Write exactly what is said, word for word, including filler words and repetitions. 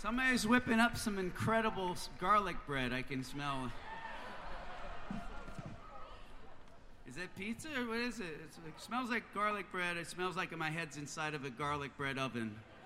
Somebody's whipping up some incredible garlic bread. I can smell. Is that pizza or what is it? It's, it smells like garlic bread. It smells like my head's inside of a garlic bread oven.